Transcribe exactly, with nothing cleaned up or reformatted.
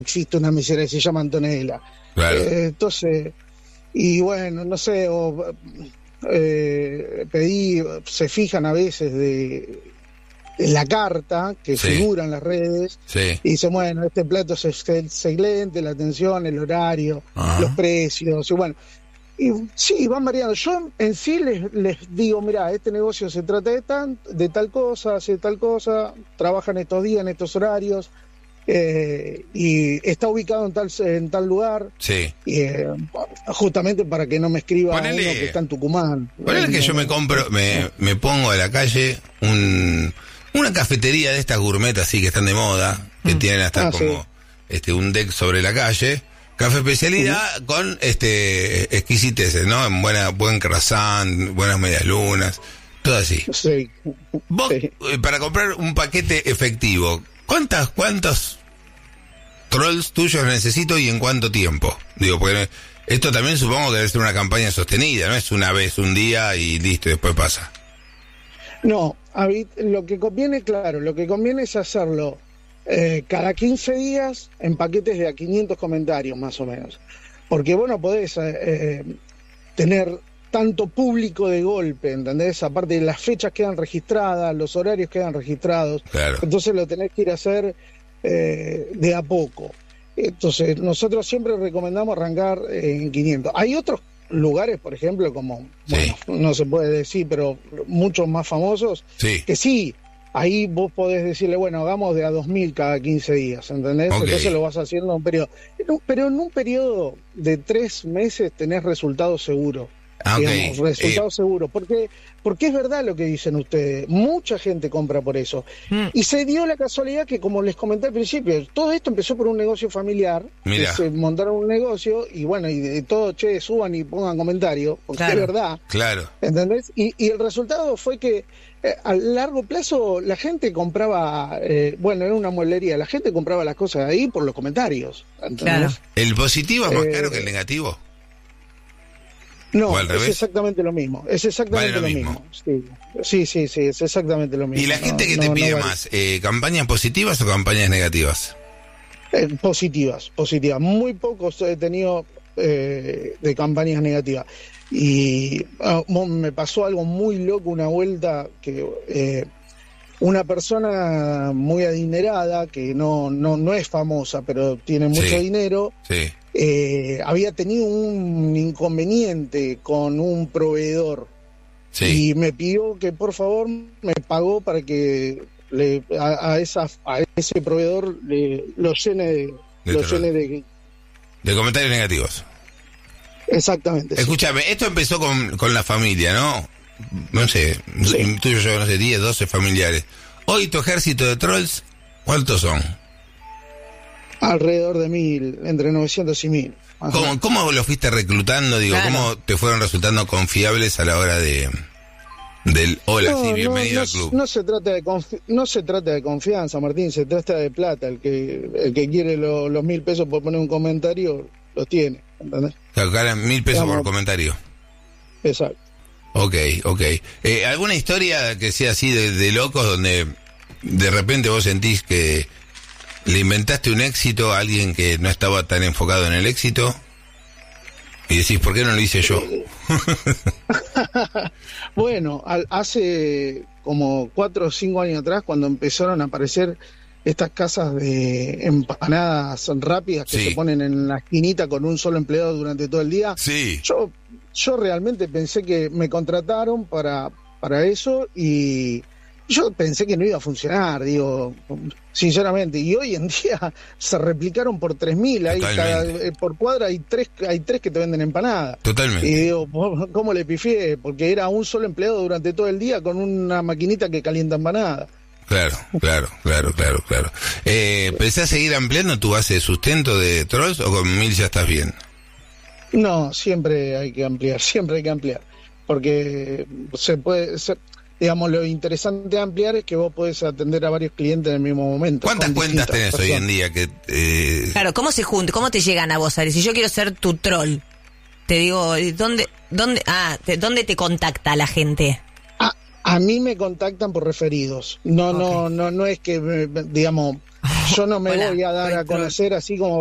existe una mesera que se llama Antonella. Claro. Eh, entonces, y bueno, no sé, o, eh, pedí, se fijan a veces de, de la carta que Sí. figura en las redes, Sí. y dicen, bueno, este plato es excelente, la atención, el horario, Ajá. los precios, y bueno. Y sí, van variando. Yo en sí les, les digo, mira, este negocio se trata de, tan, de tal cosa, hace tal cosa, trabajan estos días, en estos horarios, eh, y está ubicado en tal en tal lugar, Sí. y, eh, justamente para que no me escriba Ponele- uno que está en Tucumán. Ponele que yo me compro, me, me pongo a la calle un, una cafetería de estas gourmet así que están de moda, que tienen hasta Ah, como sí. este un deck sobre la calle, café especialidad con este exquisiteces, ¿no? En buena, buen croissant, buenas medias lunas, todo así. Sí. Vos, Sí. eh, para comprar un paquete efectivo, ¿cuántas, cuántos trolls tuyos necesito y en cuánto tiempo? Digo, porque esto también supongo que debe ser una campaña sostenida, no es una vez, un día y listo, y después pasa. No, habi- lo que conviene, claro, lo que conviene es hacerlo eh, cada quince días en paquetes de a quinientos comentarios, más o menos. Porque vos no podés eh, eh, tener tanto público de golpe, ¿entendés? Aparte, las fechas quedan registradas, los horarios quedan registrados. Claro. Entonces lo tenés que ir a hacer eh, de a poco. Entonces, nosotros siempre recomendamos arrancar eh, en quinientos. Hay otros lugares, por ejemplo, como, Sí. bueno, no se puede decir, pero muchos más famosos, Sí. que sí, ahí vos podés decirle, bueno, hagamos de a dos mil cada quince días, ¿entendés? Ok. Entonces lo vas haciendo en un periodo. En un- pero en un periodo de tres meses tenés resultados seguros. Ah, ok. Digamos, resultados seguros. Porque, porque es verdad lo que dicen ustedes. Mucha gente compra por eso. Mm. Y se dio la casualidad que, como les comenté al principio, todo esto empezó por un negocio familiar. Mirá. Que se montaron un negocio y bueno, y de todo, che, suban y pongan comentarios, porque Claro. es verdad. Claro. ¿Entendés? Y, y el resultado fue que eh, a largo plazo la gente compraba, eh, bueno, era una mueblería, la gente compraba las cosas ahí por los comentarios. ¿entendés? Claro. ¿El positivo es más Eh, caro que el negativo? No, ¿O al es revés? exactamente lo mismo. Es exactamente Vale lo lo mismo. mismo. Sí. sí, sí, sí, es exactamente lo mismo. ¿Y la No, gente que no, te no pide vale. más? Eh, ¿Campañas positivas o campañas negativas? Eh, positivas, positivas. Muy pocos he tenido eh, de campañas negativas. Y ah, mo- me pasó algo muy loco una vuelta que eh, una persona muy adinerada, que no, no, no es famosa, pero tiene mucho Sí. dinero, Sí. eh, había tenido un inconveniente con un proveedor. Sí. Y me pidió que por favor me pagó para que le, a, a, esa, a ese proveedor le, lo llene de, De lo terror. llene de De comentarios negativos. exactamente. sí. Escúchame, esto empezó con, con la familia, ¿no? No sé, Sí. tuyo yo no sé, diez, doce familiares. Hoy tu ejército de trolls, ¿cuántos son? Alrededor de mil, entre novecientos y mil. Ajá. ¿Cómo, cómo lo fuiste reclutando? Digo, Claro. ¿cómo te fueron resultando confiables a la hora de del hola, No, sí, no, bienvenido no, al club? no se trata de confi- no se trata de confianza, Martín, se trata de plata. El que el que quiere lo- los mil pesos por poner un comentario los tiene, ¿entendés? Sacaran mil pesos Vamos. por comentario. Exacto. Ok, ok. Eh, ¿Alguna historia que sea así de, de locos donde de repente vos sentís que le inventaste un éxito a alguien que no estaba tan enfocado en el éxito? Y decís, ¿por qué no lo hice yo? Bueno, al- hace como cuatro o cinco años atrás, cuando empezaron a aparecer estas casas de empanadas rápidas que Sí. se ponen en la esquinita con un solo empleado durante todo el día, Sí. yo, yo realmente pensé que me contrataron para, para eso y yo pensé que no iba a funcionar, digo, sinceramente. Y hoy en día se replicaron por tres mil, hay cada, Totalmente. eh, por cuadra hay tres, hay tres que te venden empanadas. Totalmente. Y digo, ¿cómo le pifié? Porque era un solo empleado durante todo el día con una maquinita que calienta empanadas. Claro, claro, claro, claro, claro. Eh, ¿Pensás seguir ampliando tu base de sustento de trolls o con mil ya estás bien? No, siempre hay que ampliar, siempre hay que ampliar. Porque se puede, se- digamos, lo interesante de ampliar es que vos podés atender a varios clientes en el mismo momento. ¿Cuántas con cuentas distintas tenés hoy en personas. día que eh, Claro, ¿cómo se juntan? ¿Cómo te llegan a vos? A ver, si yo quiero ser tu troll, te digo, ¿dónde, dónde, ah, te- ¿dónde te contacta la gente? A, a mí me contactan por referidos. No, no, no, no es que, me- digamos, yo no me Hola, voy a dar a soy troll. conocer así como